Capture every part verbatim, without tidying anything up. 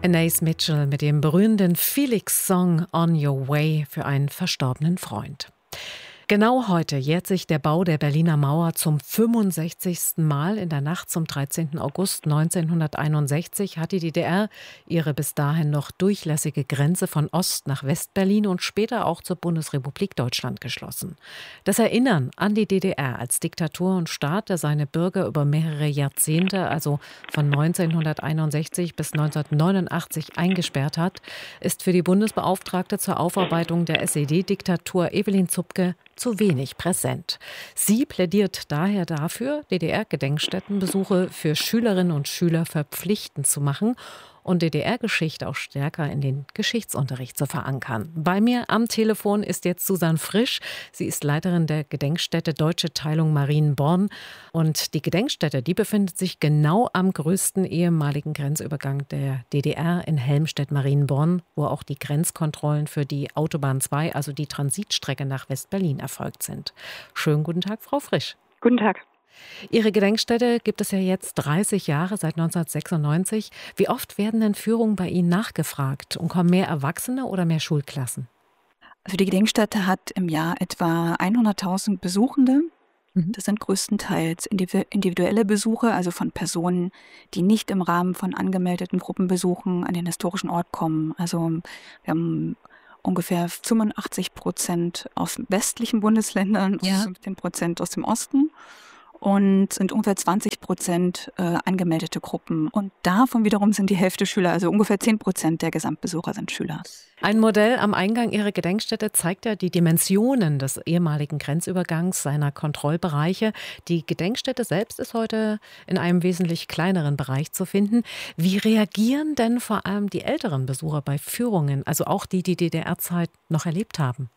Anais Mitchell mit dem berühmten Felix-Song On Your Way für einen verstorbenen Freund. Genau heute jährt sich der Bau der Berliner Mauer zum fünfundsechzigsten Mal. In der Nacht zum dreizehnten August neunzehnhunderteinundsechzig hat die D D R ihre bis dahin noch durchlässige Grenze von Ost- nach West-Berlin und später auch zur Bundesrepublik Deutschland geschlossen. Das Erinnern an die D D R als Diktatur und Staat, der seine Bürger über mehrere Jahrzehnte, also von neunzehnhunderteinundsechzig bis neunzehnhundertneunundachtzig eingesperrt hat, ist für die Bundesbeauftragte zur Aufarbeitung der S E D-Diktatur Evelyn Zupke zu wenig präsent. Sie plädiert daher dafür, D D R-Gedenkstättenbesuche für Schülerinnen und Schüler verpflichtend zu machen und D D R-Geschichte auch stärker in den Geschichtsunterricht zu verankern. Bei mir am Telefon ist jetzt Susanne Frisch. Sie ist Leiterin der Gedenkstätte Deutsche Teilung Marienborn. Und die Gedenkstätte, die befindet sich genau am größten ehemaligen Grenzübergang der D D R in Helmstedt-Marienborn, wo auch die Grenzkontrollen für die Autobahn zwei, also die Transitstrecke nach West-Berlin, erfolgt sind. Schönen guten Tag, Frau Frisch. Guten Tag. Ihre Gedenkstätte gibt es ja jetzt dreißig Jahre, seit neunzehnhundertsechsundneunzig. Wie oft werden denn Führungen bei Ihnen nachgefragt? Und kommen mehr Erwachsene oder mehr Schulklassen? Also die Gedenkstätte hat im Jahr etwa hunderttausend Besuchende. Mhm. Das sind größtenteils individuelle Besuche, also von Personen, die nicht im Rahmen von angemeldeten Gruppenbesuchen an den historischen Ort kommen. Also wir haben ungefähr fünfundachtzig Prozent aus westlichen Bundesländern und Ja. fünfzehn Prozent aus dem Osten. Und sind ungefähr zwanzig Prozent äh, angemeldete Gruppen. Und davon wiederum sind die Hälfte Schüler, also ungefähr zehn Prozent der Gesamtbesucher sind Schüler. Ein Modell am Eingang Ihrer Gedenkstätte zeigt ja die Dimensionen des ehemaligen Grenzübergangs, seiner Kontrollbereiche. Die Gedenkstätte selbst ist heute in einem wesentlich kleineren Bereich zu finden. Wie reagieren denn vor allem die älteren Besucher bei Führungen, also auch die, die die D D R-Zeit noch erlebt haben?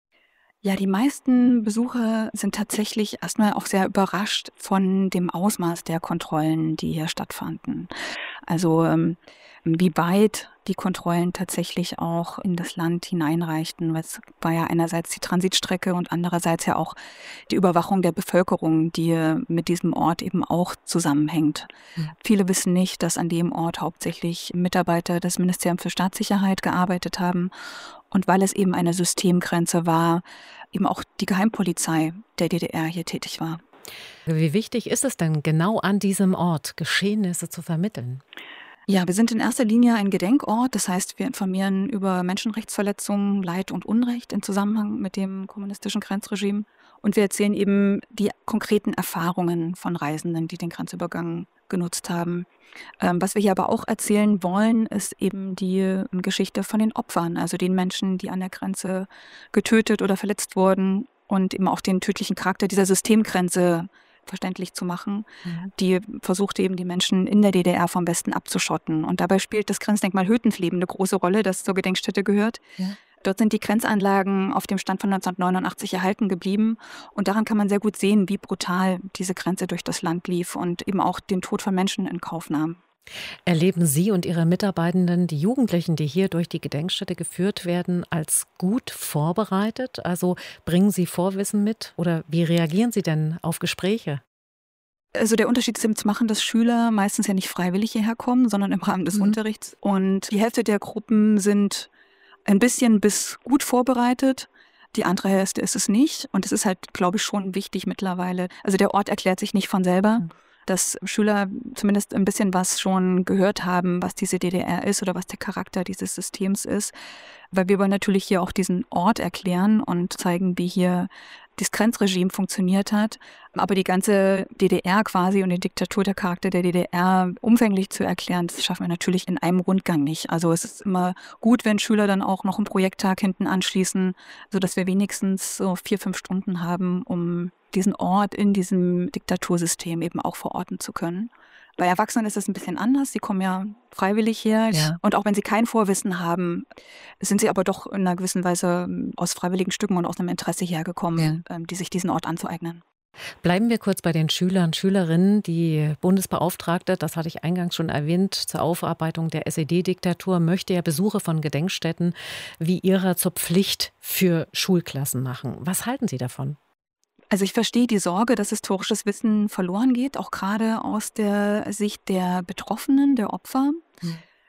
Ja, die meisten Besucher sind tatsächlich erstmal auch sehr überrascht von dem Ausmaß der Kontrollen, die hier stattfanden. Also ähm, wie weit die Kontrollen tatsächlich auch in das Land hineinreichten. Es war ja einerseits die Transitstrecke und andererseits ja auch die Überwachung der Bevölkerung, die mit diesem Ort eben auch zusammenhängt. Mhm. Viele wissen nicht, dass an dem Ort hauptsächlich Mitarbeiter des Ministeriums für Staatssicherheit gearbeitet haben. Und weil es eben eine Systemgrenze war, eben auch die Geheimpolizei der D D R hier tätig war. Wie wichtig ist es denn, genau an diesem Ort Geschehnisse zu vermitteln? Ja, wir sind in erster Linie ein Gedenkort. Das heißt, wir informieren über Menschenrechtsverletzungen, Leid und Unrecht im Zusammenhang mit dem kommunistischen Grenzregime. Und wir erzählen eben die konkreten Erfahrungen von Reisenden, die den Grenzübergang genutzt haben. Ähm, was wir hier aber auch erzählen wollen, ist eben die Geschichte von den Opfern, also den Menschen, die an der Grenze getötet oder verletzt wurden und eben auch den tödlichen Charakter dieser Systemgrenze verständlich zu machen, mhm. die versuchte eben die Menschen in der D D R vom Westen abzuschotten. Und dabei spielt das Grenzdenkmal Hötenfleben eine große Rolle, das zur Gedenkstätte gehört. Ja. Dort sind die Grenzanlagen auf dem Stand von neunzehnhundertneunundachtzig erhalten geblieben. Und daran kann man sehr gut sehen, wie brutal diese Grenze durch das Land lief und eben auch den Tod von Menschen in Kauf nahm. Erleben Sie und Ihre Mitarbeitenden die Jugendlichen, die hier durch die Gedenkstätte geführt werden, als gut vorbereitet? Also bringen Sie Vorwissen mit oder wie reagieren Sie denn auf Gespräche? Also der Unterschied ist eben zu machen, dass Schüler meistens ja nicht freiwillig hierher kommen, sondern im Rahmen des mhm. Unterrichts. Und die Hälfte der Gruppen sind ein bisschen bis gut vorbereitet. Die andere Hälfte ist es nicht. Und es ist halt, glaube ich, schon wichtig mittlerweile. Also der Ort erklärt sich nicht von selber. Mhm. Dass Schüler zumindest ein bisschen was schon gehört haben, was diese D D R ist oder was der Charakter dieses Systems ist. Weil wir wollen natürlich hier auch diesen Ort erklären und zeigen, wie hier das Grenzregime funktioniert hat. Aber die ganze D D R quasi und die Diktatur, der Charakter der D D R umfänglich zu erklären, das schaffen wir natürlich in einem Rundgang nicht. Also es ist immer gut, wenn Schüler dann auch noch einen Projekttag hinten anschließen, sodass wir wenigstens so vier, fünf Stunden haben, um diesen Ort in diesem Diktatursystem eben auch verorten zu können. Bei Erwachsenen ist es ein bisschen anders. Sie kommen ja freiwillig her. Ja. Und auch wenn sie kein Vorwissen haben, sind sie aber doch in einer gewissen Weise aus freiwilligen Stücken und aus einem Interesse hergekommen, ja. die sich diesen Ort anzueignen. Bleiben wir kurz bei den Schülern und Schülerinnen. Die Bundesbeauftragte, das hatte ich eingangs schon erwähnt, zur Aufarbeitung der S E D-Diktatur möchte ja Besuche von Gedenkstätten wie ihrer zur Pflicht für Schulklassen machen. Was halten Sie davon? Also ich verstehe die Sorge, dass historisches Wissen verloren geht, auch gerade aus der Sicht der Betroffenen, der Opfer. Mhm.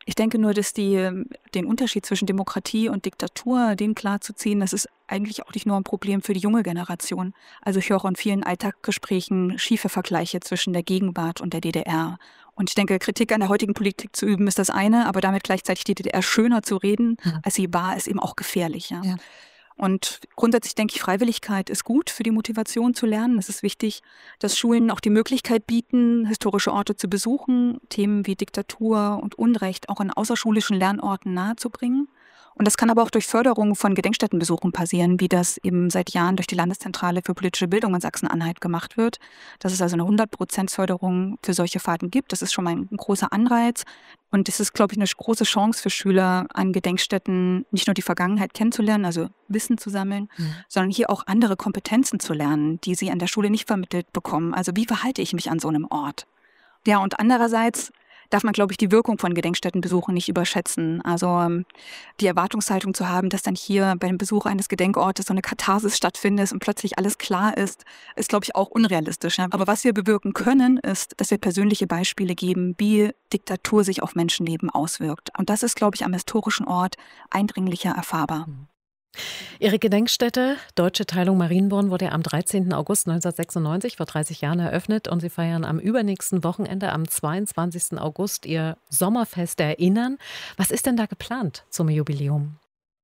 Ich denke nur, dass die, den Unterschied zwischen Demokratie und Diktatur, den klarzuziehen, das ist eigentlich auch nicht nur ein Problem für die junge Generation. Also ich höre auch in vielen Alltagsgesprächen schiefe Vergleiche zwischen der Gegenwart und der D D R. Und ich denke, Kritik an der heutigen Politik zu üben, ist das eine, aber damit gleichzeitig die D D R schöner zu reden, ja. als sie war, ist eben auch gefährlich. Ja. Ja. Und grundsätzlich denke ich, Freiwilligkeit ist gut für die Motivation zu lernen. Es ist wichtig, dass Schulen auch die Möglichkeit bieten, historische Orte zu besuchen, Themen wie Diktatur und Unrecht auch an außerschulischen Lernorten nahezubringen. Und das kann aber auch durch Förderung von Gedenkstättenbesuchen passieren, wie das eben seit Jahren durch die Landeszentrale für politische Bildung in Sachsen-Anhalt gemacht wird. Dass es also eine hundert Prozent Förderung für solche Fahrten gibt. Das ist schon mal ein großer Anreiz. Und es ist, glaube ich, eine große Chance für Schüler, an Gedenkstätten nicht nur die Vergangenheit kennenzulernen, also Wissen zu sammeln, mhm. sondern hier auch andere Kompetenzen zu lernen, die sie an der Schule nicht vermittelt bekommen. Also wie verhalte ich mich an so einem Ort? Ja, und andererseits darf man, glaube ich, die Wirkung von Gedenkstättenbesuchen nicht überschätzen. Also die Erwartungshaltung zu haben, dass dann hier bei dem Besuch eines Gedenkortes so eine Katharsis stattfindet und plötzlich alles klar ist, ist, glaube ich, auch unrealistisch. Aber was wir bewirken können, ist, dass wir persönliche Beispiele geben, wie Diktatur sich auf Menschenleben auswirkt. Und das ist, glaube ich, am historischen Ort eindringlicher erfahrbar. Ihre Gedenkstätte Deutsche Teilung Marienborn wurde am dreizehnten August neunzehnhundertsechsundneunzig, vor dreißig Jahren, eröffnet und Sie feiern am übernächsten Wochenende, am zweiundzwanzigsten August, Ihr Sommerfest der Erinnern. Was ist denn da geplant zum Jubiläum?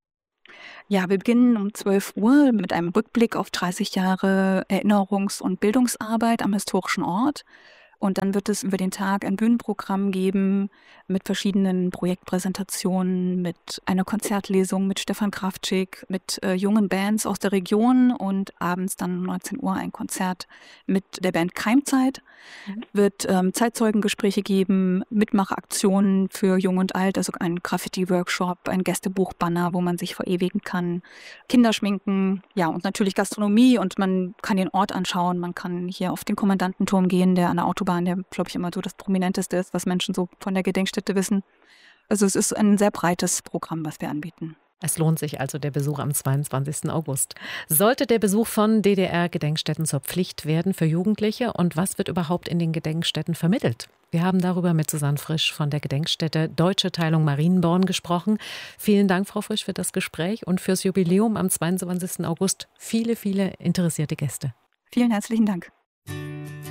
Ja, wir beginnen um zwölf Uhr mit einem Rückblick auf dreißig Jahre Erinnerungs- und Bildungsarbeit am historischen Ort. Und dann wird es über den Tag ein Bühnenprogramm geben mit verschiedenen Projektpräsentationen, mit einer Konzertlesung mit Stefan Kraftschick, mit äh, jungen Bands aus der Region und abends dann um neunzehn Uhr ein Konzert mit der Band Keimzeit. Mhm. Wird ähm, Zeitzeugengespräche geben, Mitmachaktionen für Jung und Alt, also ein Graffiti-Workshop, ein Gästebuchbanner, wo man sich verewigen kann, Kinderschminken, ja, und natürlich Gastronomie und man kann den Ort anschauen, man kann hier auf den Kommandantenturm gehen, der an der Autobahn der, glaube ich, immer so das Prominenteste ist, was Menschen so von der Gedenkstätte wissen. Also es ist ein sehr breites Programm, was wir anbieten. Es lohnt sich also der Besuch am zweiundzwanzigsten August. Sollte der Besuch von D D R-Gedenkstätten zur Pflicht werden für Jugendliche? Und was wird überhaupt in den Gedenkstätten vermittelt? Wir haben darüber mit Susanne Frisch von der Gedenkstätte Deutsche Teilung Marienborn gesprochen. Vielen Dank, Frau Frisch, für das Gespräch und fürs Jubiläum am zweiundzwanzigsten August. Viele, viele interessierte Gäste. Vielen herzlichen Dank.